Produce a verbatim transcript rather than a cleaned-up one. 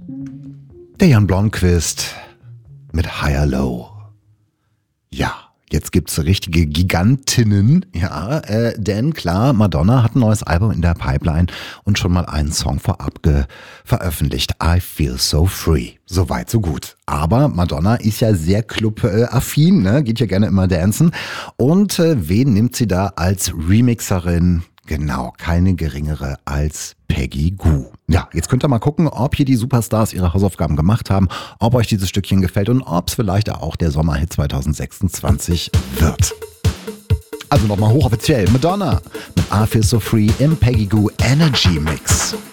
Der Jan Blomqvist mit Higher Low. Ja, jetzt gibt's richtige Gigantinnen, ja, äh, denn klar, Madonna hat ein neues Album in der Pipeline und schon mal einen Song vorab ge- veröffentlicht. I Feel So Free. Soweit, so gut. Aber Madonna ist ja sehr club-affin, ne? Geht ja gerne immer dancen. Und äh, wen nimmt sie da als Remixerin? Genau, keine geringere als Peggy Gou. Ja, jetzt könnt ihr mal gucken, ob hier die Superstars ihre Hausaufgaben gemacht haben, ob euch dieses Stückchen gefällt und ob es vielleicht auch der Sommerhit zwanzig sechsundzwanzig wird. Also nochmal hochoffiziell, Madonna mit I Feel So Free im Peggy Gou Energy Mix.